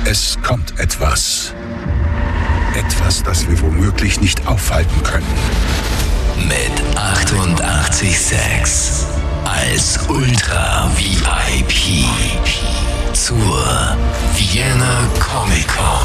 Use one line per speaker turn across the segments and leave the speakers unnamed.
Es kommt etwas. Etwas, das wir womöglich nicht aufhalten können.
Mit 88,6 als Ultra VIP zur Vienna Comic Con.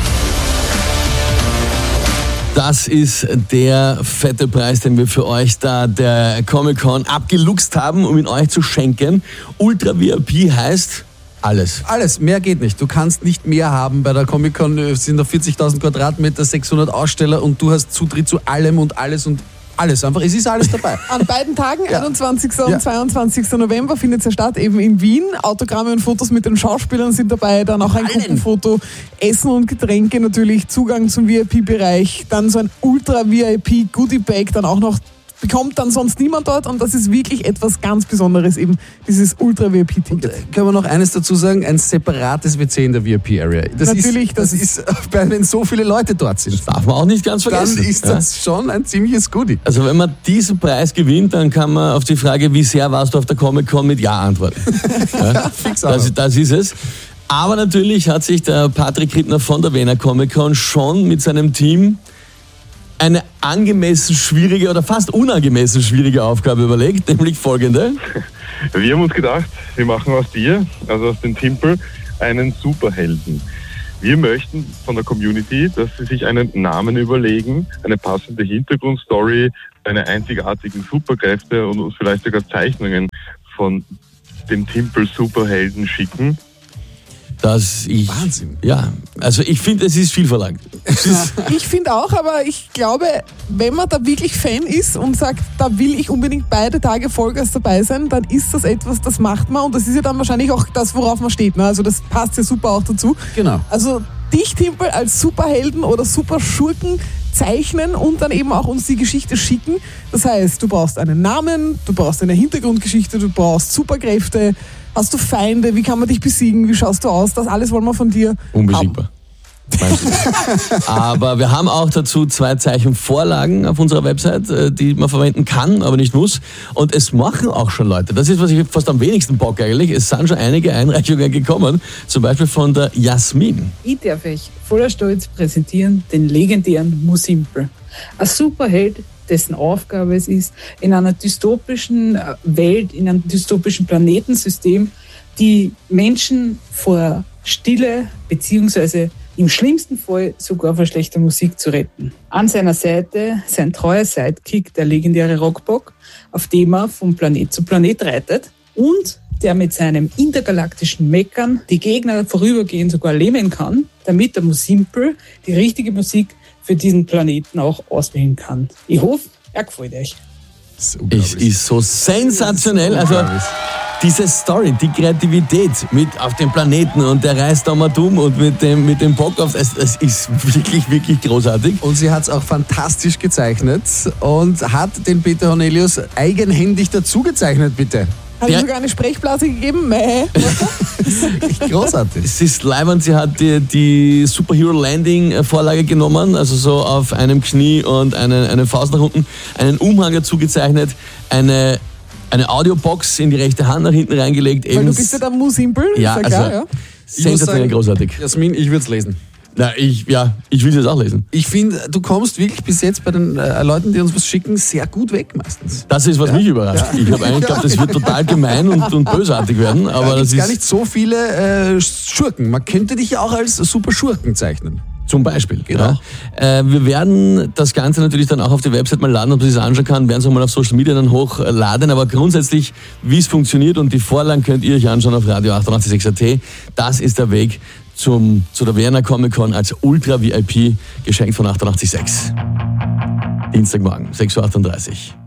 Das ist der fette Preis, den wir für euch da der Comic Con abgeluchst haben, um ihn euch zu schenken. Ultra VIP heißt alles.
Alles, mehr geht nicht. Du kannst nicht mehr haben bei der Comic Con. Es sind noch 40.000 Quadratmeter, 600 Aussteller und du hast Zutritt zu allem und alles und alles einfach. Es ist alles dabei.
An beiden Tagen,
Ja.
21. und 22. November, findet es ja statt, eben in Wien. Autogramme und Fotos mit den Schauspielern sind dabei, dann auch ein Gruppenfoto, Essen und Getränke natürlich, Zugang zum VIP-Bereich, dann so ein Ultra-VIP-Goodie-Bag dann auch noch. Bekommt dann sonst niemand dort und das ist wirklich etwas ganz Besonderes, eben dieses Ultra-VIP-Ticket.
Können wir noch eines dazu sagen? Ein separates WC in der VIP-Area.
Natürlich,
das ist, wenn so viele Leute dort sind,
Darf man auch nicht ganz vergessen.
dann ist das schon ein ziemliches Goodie.
Also wenn man diesen Preis gewinnt, dann kann man auf die Frage, wie sehr warst du auf der Comic Con, mit Ja antworten. Ja?
Fix aber.
Das ist es. Aber natürlich hat sich der Patrick Krippner von der Vienna Comic Con schon mit seinem Team eine angemessen schwierige oder fast unangemessen schwierige Aufgabe überlegt, nämlich folgende.
Wir haben uns gedacht, wir machen aus dir, also aus den Timpel, einen Superhelden. Wir möchten von der Community, dass sie sich einen Namen überlegen, eine passende Hintergrundstory, eine einzigartigen Superkräfte und uns vielleicht sogar Zeichnungen von dem Timpel Superhelden schicken.
Wahnsinn.
Ja, also ich finde, es ist viel verlangt.
Ich finde auch, aber ich glaube, wenn man da wirklich Fan ist und sagt, da will ich unbedingt beide Tage Vollgas dabei sein, dann ist das etwas, das macht man und das ist ja dann wahrscheinlich auch das, worauf man steht. Ne? Also das passt ja super auch dazu.
Genau.
Also dich, Timpel, als Superhelden oder Superschurken zeichnen und dann eben auch uns die Geschichte schicken. Das heißt, du brauchst einen Namen, du brauchst eine Hintergrundgeschichte, du brauchst Superkräfte. Hast du Feinde? Wie kann man dich besiegen? Wie schaust du aus? Das alles wollen wir von dir
Unbesiegbar. Aber wir haben auch dazu 2 Zeichenvorlagen auf unserer Website, die man verwenden kann, aber nicht muss. Und es machen auch schon Leute. Das ist, was ich fast am wenigsten bock eigentlich. Es sind schon einige Einreichungen gekommen, zum Beispiel von der Jasmin.
Ich darf euch voller Stolz präsentieren den legendären Musimpel. Ein Superheld, dessen Aufgabe es ist, in einer dystopischen Welt, in einem dystopischen Planetensystem, die Menschen vor Stille beziehungsweise im schlimmsten Fall sogar vor schlechter Musik zu retten. An seiner Seite sein treuer Sidekick, der legendäre Rockbock, auf dem er von Planet zu Planet reitet und der mit seinem intergalaktischen Meckern die Gegner vorübergehend sogar lähmen kann, damit der Musimpel die richtige Musik für diesen Planeten auch auswählen kann. Ich hoffe, er gefällt euch.
Es ist so sensationell. Also diese Story, die Kreativität mit auf dem Planeten und der reist da mal dumm und mit dem Bock auf es ist wirklich, wirklich großartig.
Und sie hat es auch fantastisch gezeichnet und hat den Peter Hornelius eigenhändig dazu gezeichnet, bitte.
Hat ihm sogar eine Sprechblase gegeben?
Großartig.
Es ist leibend, sie hat die Superhero Landing Vorlage genommen, also so auf einem Knie und eine Faust nach unten, einen Umhang dazu gezeichnet, eine Audiobox in die rechte Hand nach hinten reingelegt.
Weil du bist ja der Musimpel,
ja,
ist
also
klar, ja.
sensationell großartig.
Jasmin, ich würde es lesen.
Na, ich will es jetzt auch lesen.
Ich finde, du kommst wirklich bis jetzt bei den Leuten, die uns was schicken, sehr gut weg meistens.
Das ist, was mich überrascht. Ich habe eigentlich gedacht, das wird total gemein und bösartig werden, aber das ist
gar nicht so viele Schurken. Man könnte dich ja auch als super Schurken zeichnen.
Zum Beispiel.
Genau.
Ja. Wir werden das Ganze natürlich dann auch auf die Website mal laden, ob man sich das anschauen kann, werden es auch mal auf Social Media dann hochladen, aber grundsätzlich, wie es funktioniert und die Vorlagen könnt ihr euch anschauen auf Radio 88.6 AT. Das ist der Weg zu der Vienna Comic Con als Ultra VIP, geschenkt von 88.6. Dienstagmorgen, 6.38 Uhr.